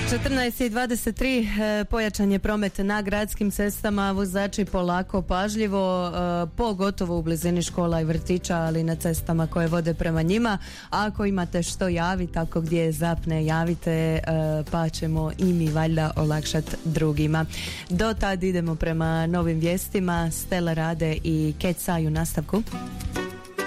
14:23, pojačan je promet na gradskim cestama, vozači polako, pažljivo, pogotovo u blizini škola i vrtića, ali na cestama koje vode prema njima. Ako imate što javiti, ako gdje zapne, javite, pa ćemo i mi valjda olakšati drugima. Do tad idemo prema novim vijestima. Stella Rade i Kecaj u nastavku.